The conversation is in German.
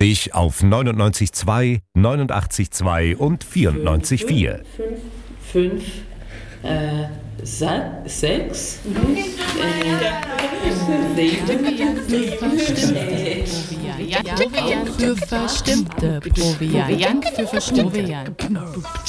Ich auf 99,2, 89,2 und 94,4. 5, 6, 7, für verstimmte Proviant.